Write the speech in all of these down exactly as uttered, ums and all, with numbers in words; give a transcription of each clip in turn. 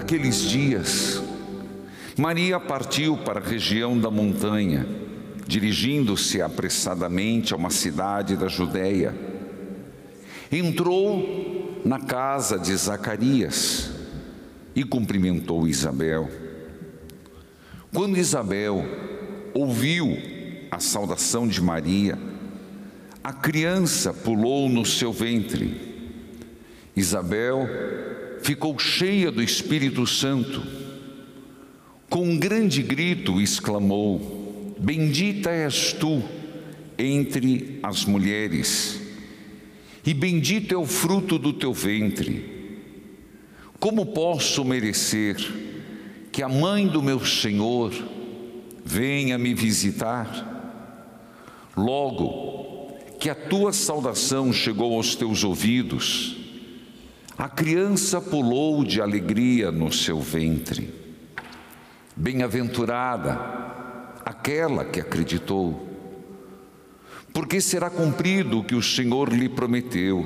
naqueles dias, Maria partiu para a região da montanha, dirigindo-se apressadamente a uma cidade da Judéia. Entrou na casa de Zacarias e cumprimentou Isabel. Quando Isabel ouviu a saudação de Maria, a criança pulou no seu ventre. Isabel ficou cheia do Espírito Santo. Com um grande grito exclamou: bendita és tu entre as mulheres, e bendito é o fruto do teu ventre. Como posso merecer que a mãe do meu Senhor venha me visitar? Logo que a tua saudação chegou aos teus ouvidos, a criança pulou de alegria no seu ventre. Bem-aventurada aquela que acreditou, porque será cumprido o que o Senhor lhe prometeu.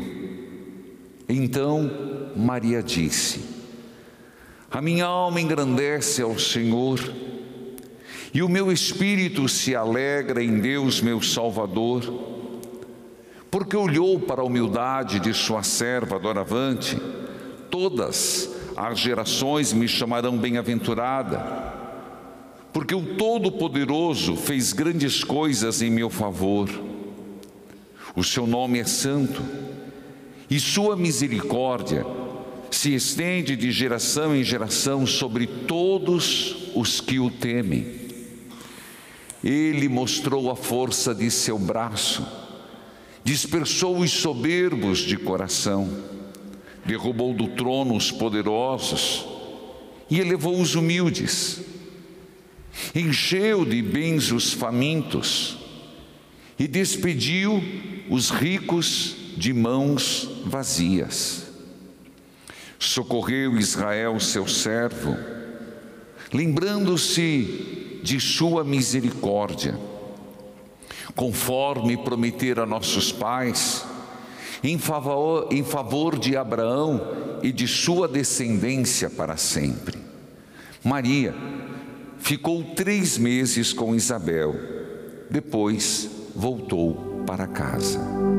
Então Maria disse: a minha alma engrandece ao Senhor, e o meu espírito se alegra em Deus meu Salvador, porque olhou para a humildade de sua serva doravante. Todas as gerações me chamarão bem-aventurada, porque o Todo-Poderoso fez grandes coisas em meu favor. O seu nome é santo, e sua misericórdia se estende de geração em geração sobre todos os que o temem. Ele mostrou a força de seu braço, dispersou os soberbos de coração, derrubou do trono os poderosos e elevou os humildes. Encheu de bens os famintos e despediu os ricos de mãos vazias. Socorreu Israel, seu servo, lembrando-se de sua misericórdia, conforme prometera a nossos pais, em favor, em favor de Abraão e de sua descendência para sempre. Maria ficou três meses com Isabel, depois voltou para casa.